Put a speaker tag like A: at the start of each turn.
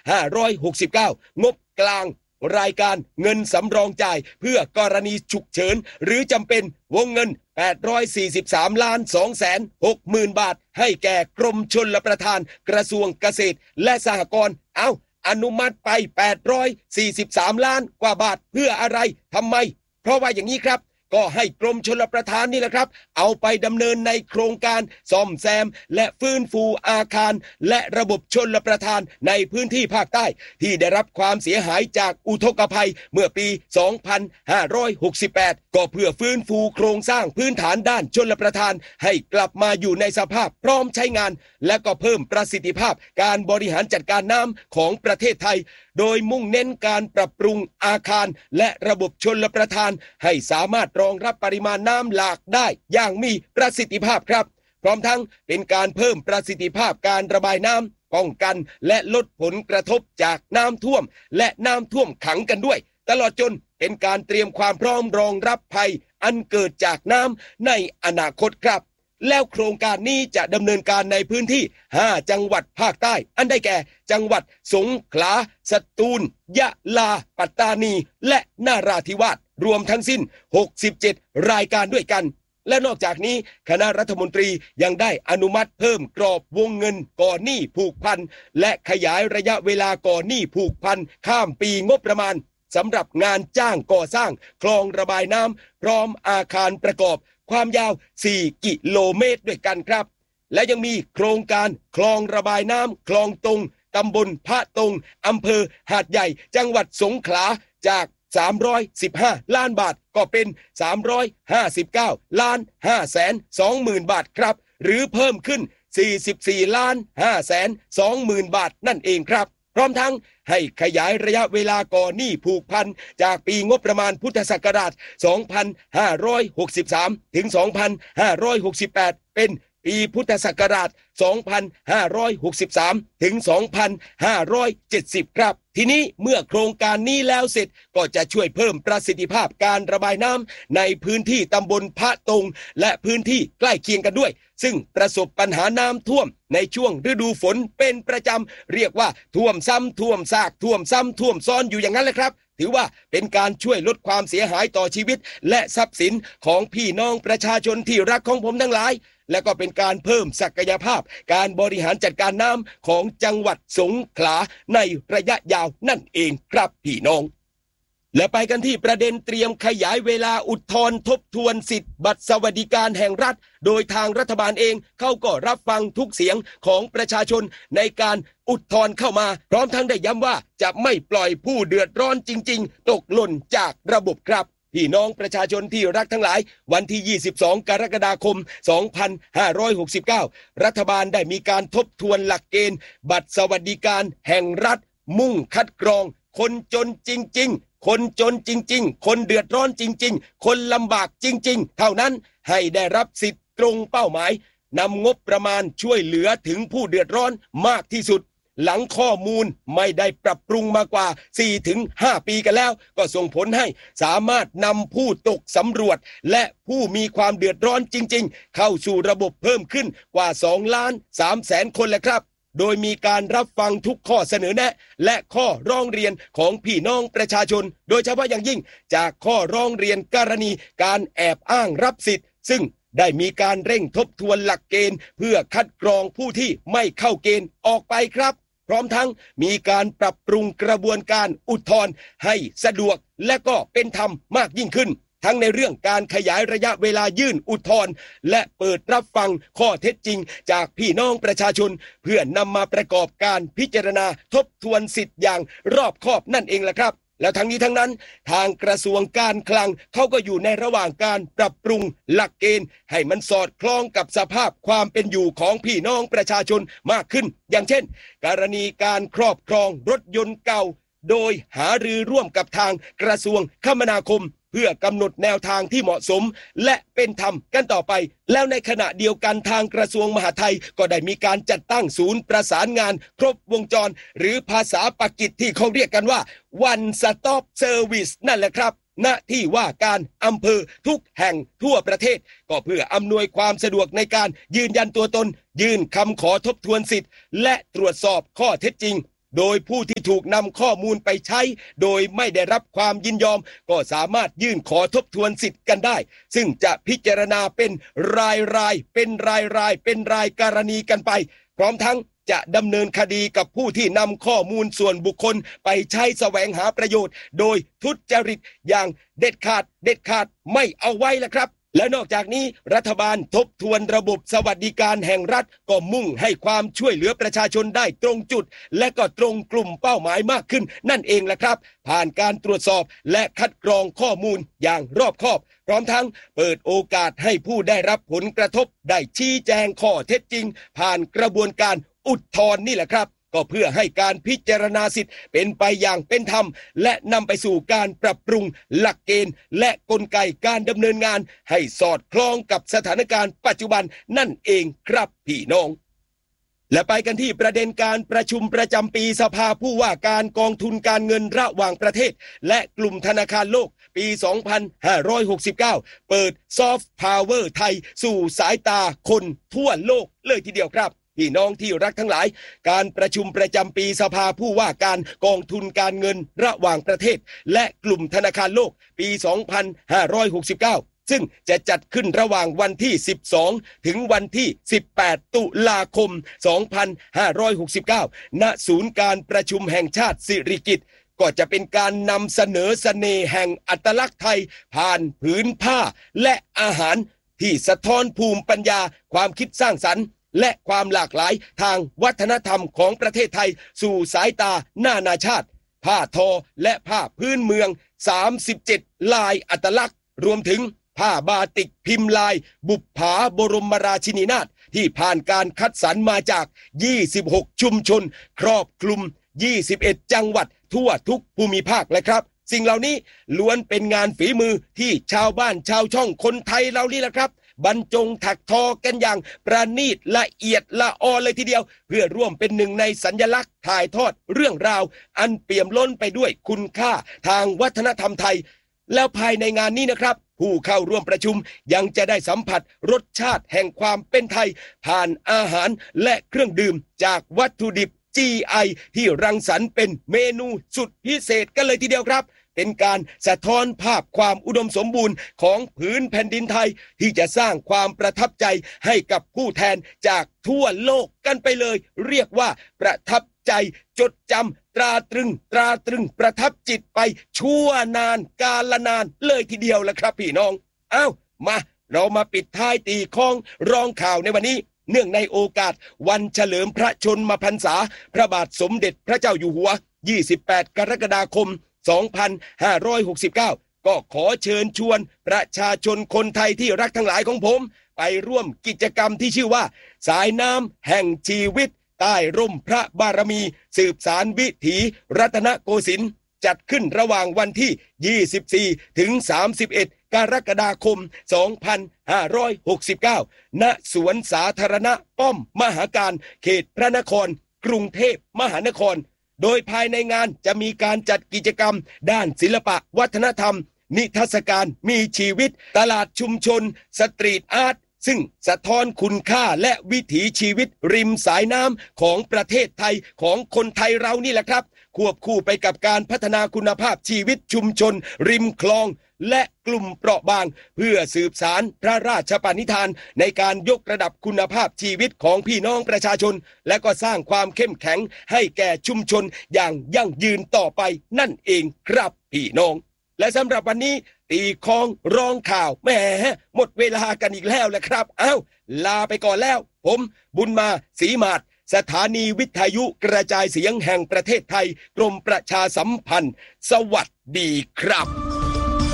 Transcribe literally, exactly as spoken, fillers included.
A: ห้าร้อยหกสิบเก้างบกลางรายการเงินสำรองจ่ายเพื่อกรณีฉุกเฉินหรือจำเป็นวงเงินแปดร้อยสี่สิบสามล้านสองแสนหกหมื่นบาทให้แก่กรมชลประทานกระทรวงเกษตรและสหกรณ์เอาอนุมัติไปแปดร้อยสี่สิบสามล้านกว่าบาทเพื่ออะไรทำไมเพราะว่าอย่างนี้ครับก็ให้กรมชลประทานนี่แหละครับเอาไปดำเนินในโครงการซ่อมแซมและฟื้นฟูอาคารและระบบชลประทานในพื้นที่ภาคใต้ที่ได้รับความเสียหายจากอุทกภัยเมื่อปีสองพันห้าร้อยหกสิบแปดก็เพื่อฟื้นฟูโครงสร้างพื้นฐานด้านชลประทานให้กลับมาอยู่ในสภาพพร้อมใช้งานและก็เพิ่มประสิทธิภาพการบริหารจัดการน้ำของประเทศไทยโดยมุ่งเน้นการปรับปรุงอาคารและระบบชลประทานให้สามารถรองรับปริมาณน้ำหลากได้อย่างมีประสิทธิภาพครับพร้อมทั้งเป็นการเพิ่มประสิทธิภาพการระบายน้ำป้องกันและลดผลกระทบจากน้ำท่วมและน้ำท่วมขังกันด้วยตลอดจนเป็นการเตรียมความพร้อมรองรับภัยอันเกิดจากน้ำในอนาคตครับแล้วโครงการนี้จะดำเนินการในพื้นที่ห้าจังหวัดภาคใต้อันได้แก่จังหวัดสงขลาสตูลยะลาปัตตานีและนาราธิวาสรวมทั้งสิ้นหกสิบเจ็ดรายการด้วยกันและนอกจากนี้คณะรัฐมนตรียังได้อนุมัติเพิ่มกรอบวงเงินก่อนหนี้ผูกพันและขยายระยะเวลาก่อนหนี้ผูกพันข้ามปีงบประมาณสำหรับงานจ้างก่อสร้างคลองระบายน้ำพร้อมอาคารประกอบความยาวสี่กิโลเมตรด้วยกันครับและยังมีโครงการคลองระบายน้ำคลองตงตำบลพระตงอำเภอหาดใหญ่จังหวัดสงขลาจากสามร้อยสิบห้าล้านบาทก็เป็นสามร้อยห้าสิบเก้าล้านห้าแสนสองหมื่นบาทครับหรือเพิ่มขึ้นสี่สิบสี่ล้านห้าแสนสองหมื่นบาทนั่นเองครับพร้อมทั้งให้ขยายระยะเวลาก่อนหนี้ผูกพันจากปีงบประมาณพุทธศักราชสองพันห้าร้อยหกสิบสามถึงสองพันห้าร้อยหกสิบแปดเป็นปีพุทธศักราชสองพันห้าร้อยหกสิบสามถึงสองพันห้าร้อยเจ็ดสิบครับทีนี้เมื่อโครงการนี้แล้วเสร็จก็จะช่วยเพิ่มประสิทธิภาพการระบายน้ำในพื้นที่ตำบลพระตงและพื้นที่ใกล้เคียงกันด้วยซึ่งประสบปัญหาน้ำท่วมในช่วงฤดูฝนเป็นประจำเรียกว่าท่วมซ้ำท่วมซากท่วมซ้ำท่วมซ้อนอยู่อย่างนั้นแหละครับถือว่าเป็นการช่วยลดความเสียหายต่อชีวิตและทรัพย์สินของพี่น้องประชาชนที่รักของผมทั้งหลายและก็เป็นการเพิ่มศักยภาพการบริหารจัดการน้ำของจังหวัดสงขลาในระยะยาวนั่นเองครับพี่น้องและไปกันที่ประเด็นเตรียมขยายเวลาอุทธรณ์ทบทวนสิทธิ์บัตรสวัสดิการแห่งรัฐโดยทางรัฐบาลเองเขาก็รับฟังทุกเสียงของประชาชนในการอุทธรณ์เข้ามาพร้อมทั้งได้ย้ำว่าจะไม่ปล่อยผู้เดือดร้อนจริงๆตกหล่นจากระบบครับพี่น้องประชาชนที่รักทั้งหลายวันที่ยี่สิบสองกรกฎาคมสองพันห้าร้อยหกสิบเก้ารัฐบาลได้มีการทบทวนหลักเกณฑ์บัตรสวัสดิการแห่งรัฐมุ่งคัดกรองคนจนจริงๆคนจนจริงๆคนเดือดร้อนจริงๆคนลำบากจริงๆเท่านั้นให้ได้รับสิทธิ์ตรงเป้าหมายนำงบประมาณช่วยเหลือถึงผู้เดือดร้อนมากที่สุดหลังข้อมูลไม่ได้ปรับปรุงมากว่า สี่ถึงห้า ปีกันแล้วก็ส่งผลให้สามารถนำผู้ตกสำรวจและผู้มีความเดือดร้อนจริงๆเข้าสู่ระบบเพิ่มขึ้นกว่าสองล้านสามแสนคนแล้วครับโดยมีการรับฟังทุกข้อเสนอแนะและข้อร้องเรียนของพี่น้องประชาชนโดยเฉพาะอย่างยิ่งจากข้อร้องเรียนกรณีการแอบอ้างรับสิทธิ์ซึ่งได้มีการเร่งทบทวนหลักเกณฑ์เพื่อคัดกรองผู้ที่ไม่เข้าเกณฑ์ออกไปครับพร้อมทั้งมีการปรับปรุงกระบวนการอุทธรณ์ให้สะดวกและก็เป็นธรรมมากยิ่งขึ้นทั้งในเรื่องการขยายระยะเวลายื่นอุทธรณ์และเปิดรับฟังข้อเท็จจริงจากพี่น้องประชาชนเพื่อนำมาประกอบการพิจารณาทบทวนสิทธิ์อย่างรอบคอบนั่นเองแหละครับแล้วทั้งนี้ทั้งนั้นทางกระทรวงการคลังเขาก็อยู่ในระหว่างการปรับปรุงหลักเกณฑ์ให้มันสอดคล้องกับสภาพความเป็นอยู่ของพี่น้องประชาชนมากขึ้นอย่างเช่นกรณีการครอบครองรถยนต์เก่าโดยหารือร่วมกับทางกระทรวงคมนาคมเพื่อกำหนดแนวทางที่เหมาะสมและเป็นธรรมกันต่อไปแล้วในขณะเดียวกันทางกระทรวงมหาดไทยก็ได้มีการจัดตั้งศูนย์ประสานงานครบวงจรหรือภาษาปากีสที่เขาเรียกกันว่า One Stop Service นั่นแหละครับณที่ว่าการอำเภอทุกแห่งทั่วประเทศก็เพื่ออำนวยความสะดวกในการยืนยันตัวตนยื่นคำขอทบทวนสิทธิ์และตรวจสอบข้อเท็จจริงโดยผู้ที่ถูกนำข้อมูลไปใช้โดยไม่ได้รับความยินยอมก็สามารถยื่นขอทบทวนสิทธิ์กันได้ซึ่งจะพิจารณาเป็นรายรายเป็นรายรายเป็นรายกรณีกันไปพร้อมทั้งจะดำเนินคดีกับผู้ที่นำข้อมูลส่วนบุคคลไปใช้แสวงหาประโยชน์โดยทุจริตอย่างเด็ดขาดเด็ดขาดไม่เอาไว้ละครับและนอกจากนี้รัฐบาลทบทวนระบบสวัสดิการแห่งรัฐก็มุ่งให้ความช่วยเหลือประชาชนได้ตรงจุดและก็ตรงกลุ่มเป้าหมายมากขึ้นนั่นเองแหละครับผ่านการตรวจสอบและคัดกรองข้อมูลอย่างรอบคอบพร้อมทั้งเปิดโอกาสให้ผู้ได้รับผลกระทบได้ชี้แจงข้อเท็จจริงผ่านกระบวนการอุทธรณ์นี่แหละครับก็เพื่อให้การพิจารณาสิทธิ์เป็นไปอย่างเป็นธรรมและนำไปสู่การปรับปรุงหลักเกณฑ์และกลไกการดำเนินงานให้สอดคล้องกับสถานการณ์ปัจจุบันนั่นเองครับพี่น้องและไปกันที่ประเด็นการประชุมประจำปีสภาผู้ว่าการกองทุนการเงินระหว่างประเทศและกลุ่มธนาคารโลกปี สองพันห้าร้อยหกสิบเก้า เปิดซอฟต์พาวเวอร์ไทยสู่สายตาคนทั่วโลกเลยทีเดียวครับพี่น้องที่รักทั้งหลายการประชุมประจำปีสภาผู้ว่าการกองทุนการเงินระหว่างประเทศและกลุ่มธนาคารโลกปี สองพันห้าร้อยหกสิบเก้า ซึ่งจะจัดขึ้นระหว่างวันที่สิบสองถึงวันที่สิบแปดตุลาคม สองพันห้าร้อยหกสิบเก้า ณ ศูนย์การประชุมแห่งชาติสิริกิติ์ก็จะเป็นการนำเสนอเสน่ห์แห่งอัตลักษณ์ไทยผ่านผืนผ้าและอาหารที่สะท้อนภูมิปัญญาความคิดสร้างสรรค์และความหลากหลายทางวัฒนธรรมของประเทศไทยสู่สายตานานาชาติผ้าทอและผ้าพื้นเมืองสามสิบเจ็ดลายอัตลักษณ์รวมถึงผ้าบาติกพิมพ์ลายบุปผาบรมราชินีนาถที่ผ่านการคัดสรรมาจากยี่สิบหกชุมชนครอบคลุมยี่สิบเอ็ดจังหวัดทั่วทุกภูมิภาคเลยครับสิ่งเหล่านี้ล้วนเป็นงานฝีมือที่ชาวบ้านชาวช่องคนไทยเรานี่แหละครับบรรจงถักทอกันอย่างประณีตละเอียดละออเลยทีเดียวเพื่อร่วมเป็นหนึ่งในสัญลักษณ์ถ่ายทอดเรื่องราวอันเปี่ยมล้นไปด้วยคุณค่าทางวัฒนธรรมไทยแล้วภายในงานนี้นะครับผู้เข้าร่วมประชุมยังจะได้สัมผัสรสชาติแห่งความเป็นไทยผ่านอาหารและเครื่องดื่มจากวัตถุดิบ จี ไอ ที่รังสรรค์เป็นเมนูสุดพิเศษกันเลยทีเดียวครับเป็นการสะท้อนภาพความอุดมสมบูรณ์ของผืนแผ่นดินไทยที่จะสร้างความประทับใจให้กับผู้แทนจากทั่วโลกกันไปเลยเรียกว่าประทับใจจดจำตราตรึงตราตรึงประทับจิตไปชั่วนานกาลนานเลยทีเดียวละครับพี่น้องอ้าวมาเรามาปิดท้ายตีข้องรองข่าวในวันนี้เนื่องในโอกาสวันเฉลิมพระชนมพรรษาพระบาทสมเด็จพระเจ้าอยู่หัวยี่สิบแปดกรกฎาคมสองพันห้าร้อยหกสิบเก้าก็ขอเชิญชวนประชาชนคนไทยที่รักทั้งหลายของผมไปร่วมกิจกรรมที่ชื่อว่าสายน้ำแห่งชีวิตใต้ร่มพระบารมีสืบสารวิถีรัตนโกสินทร์จัดขึ้นระหว่างวันที่ยี่สิบสี่ถึงสามสิบเอ็ดกรกฎาคมสองพันห้าร้อยหกสิบเก้าณสวนสาธารณะป้อมมหาการเขตพระนครกรุงเทพมหานครโดยภายในงานจะมีการจัดกิจกรรมด้านศิลปะวัฒนธรรมนิทรรศการมีชีวิตตลาดชุมชนสตรีทอาร์ตซึ่งสะท้อนคุณค่าและวิถีชีวิตริมสายน้ำของประเทศไทยของคนไทยเรานี่แหละครับควบคู่ไปกับการพัฒนาคุณภาพชีวิตชุมชนริมคลองและกลุ่มเปราะบางเพื่อสืบสารพระราชปณิธานในการยกระดับคุณภาพชีวิตของพี่น้องประชาชนและก็สร้างความเข้มแข็งให้แก่ชุมชนอย่างยั่งยืนต่อไปนั่นเองครับพี่น้องและสำหรับวันนี้ตีคองร้องข่าวแหมหมดเวลากันอีกแล้วแหละครับอ้าวลาไปก่อนแล้วผมบุญมาศรีมาศสถานีวิทยุกระจายเสียงแห่งประเทศไทยกรมประชาสัมพันธ์สวัสดีครับ